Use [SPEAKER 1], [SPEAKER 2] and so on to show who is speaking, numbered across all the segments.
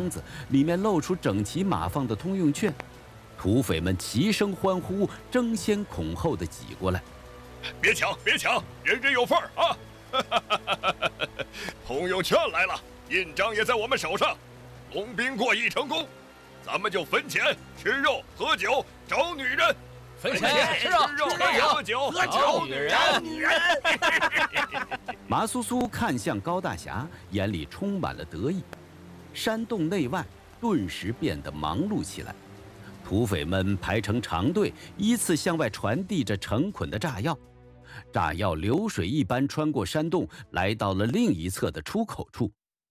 [SPEAKER 1] 箱子，里面露出整齐码放的通用券。土匪们齐声欢呼，争先恐后的挤过来。
[SPEAKER 2] 别抢，别抢，人人有份儿啊！通用券来了，印章也在我们手上。龙兵过役成功，咱们就分钱、吃肉、喝酒、找女人。
[SPEAKER 3] 分钱、吃肉、
[SPEAKER 2] 喝酒、找女人。
[SPEAKER 1] 麻苏苏看向高大侠，眼里充满了得意。山洞内外顿时变得忙碌起来。土匪们排成长队，依次向外传递着成捆的炸药。炸药流水一般穿过山洞，来到了另一侧的出口处。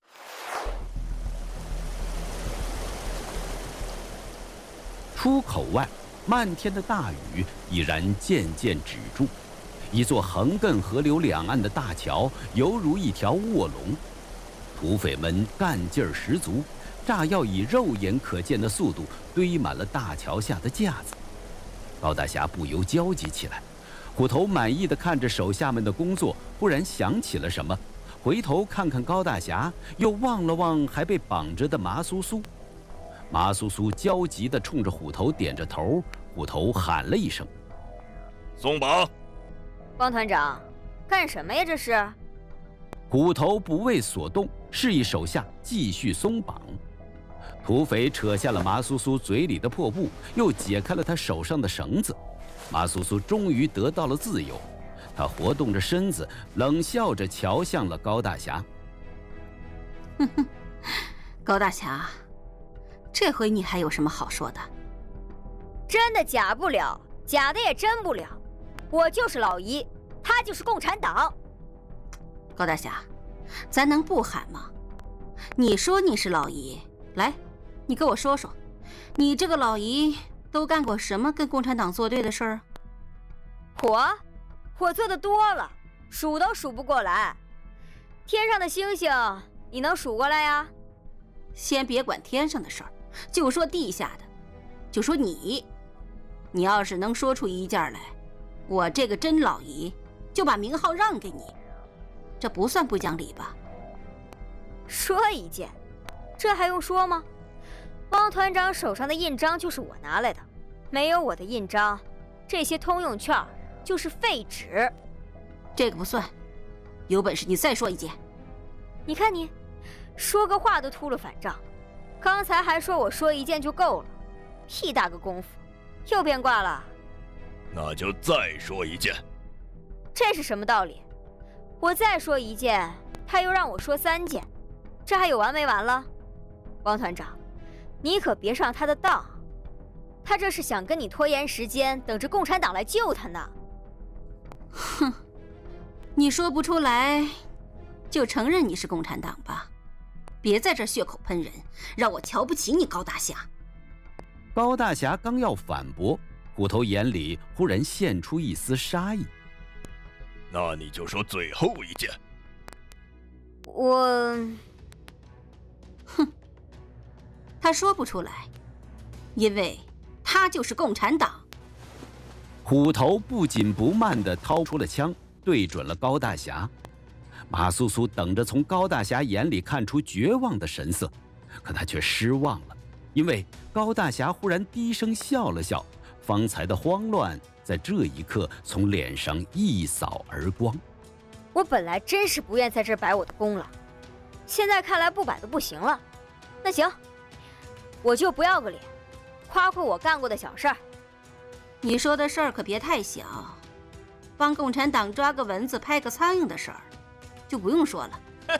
[SPEAKER 1] 出口外，漫天的大雨已然渐渐止住，一座横亘河流两岸的大桥犹如一条卧龙。土匪们干劲儿十足，炸药以肉眼可见的速度堆满了大桥下的架子。高大侠不由焦急起来，虎头满意地看着手下们的工作，忽然想起了什么，回头看看高大侠，又望了望还被绑着的麻苏苏。麻苏苏焦急地冲着虎头点着头，虎头喊了一声：“
[SPEAKER 2] 松绑！”
[SPEAKER 4] 汪团长，干什么呀？这是？
[SPEAKER 1] 虎头不为所动，示意手下继续松绑。土匪扯下了麻苏苏嘴里的破布，又解开了他手上的绳子。麻苏苏终于得到了自由，他活动着身子，冷笑着瞧向了高大侠。
[SPEAKER 5] 哼哼，高大侠，这回你还有什么好说的？
[SPEAKER 4] 真的假不了，假的也真不了。我就是老姨，他就是共产党。
[SPEAKER 5] 高大侠，咱能不喊吗？你说你是老姨，来，你跟我说说，你这个老姨都干过什么跟共产党作对的事儿？
[SPEAKER 4] 我做的多了，数都数不过来。天上的星星，你能数过来呀？
[SPEAKER 5] 先别管天上的事儿，就说地下的，就说你要是能说出一件来，我这个真老姨就把名号让给你，这不算不讲理吧？
[SPEAKER 4] 说一件，这还用说吗？汪团长手上的印章就是我拿来的，没有我的印章，这些通用券就是废纸。
[SPEAKER 5] 这个不算，有本事你再说一件。
[SPEAKER 4] 你看你，说个话都秃了反账，刚才还说我说一件就够了，屁大个功夫，又变卦了。
[SPEAKER 2] 那就再说一件。
[SPEAKER 4] 这是什么道理？我再说一件，他又让我说3件，这还有完没完了？汪团长，你可别上他的当，他这是想跟你拖延时间，等着共产党来救他呢。
[SPEAKER 5] 哼，你说不出来，就承认你是共产党吧，别在这血口喷人，让我瞧不起你高大侠。
[SPEAKER 1] 高大侠刚要反驳，虎头眼里忽然现出一丝杀意。
[SPEAKER 2] 那你就说最后一件。
[SPEAKER 5] 哼，他说不出来，因为他就是共产党。
[SPEAKER 1] 虎头不紧不慢地掏出了枪，对准了高大侠。马苏苏等着从高大侠眼里看出绝望的神色，可他却失望了，因为高大侠忽然低声笑了笑，方才的慌乱在这一刻从脸上一扫而光。
[SPEAKER 4] 我本来真是不愿在这儿摆我的功了，现在看来不摆都不行了。那行，我就不要个脸，夸夸我干过的小事儿。
[SPEAKER 5] 你说的事儿可别太小，帮共产党抓个蚊子拍个苍蝇的事儿就不用说了。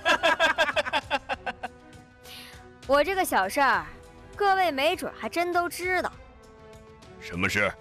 [SPEAKER 4] 我这个小事儿，各位没准还真都知道。
[SPEAKER 2] 什么事？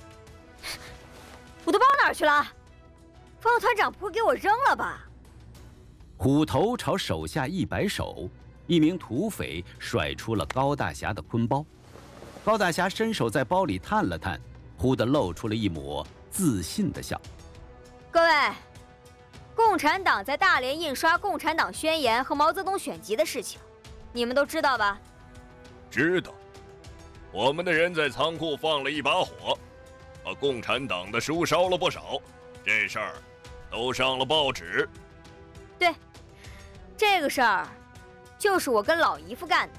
[SPEAKER 4] 我的包哪儿去了？汪团长不会给我扔了吧？
[SPEAKER 1] 虎头朝手下一摆手，一名土匪甩出了高大侠的坤包。高大侠伸手在包里探了探，忽地露出了一抹自信的笑。
[SPEAKER 4] 各位，共产党在大连印刷《共产党宣言》和毛泽东选集的事情，你们都知道吧？
[SPEAKER 2] 知道。我们的人在仓库放了一把火，把共产党的书烧了不少，这事儿都上了报纸。
[SPEAKER 4] 对，这个事儿就是我跟老姨夫干的。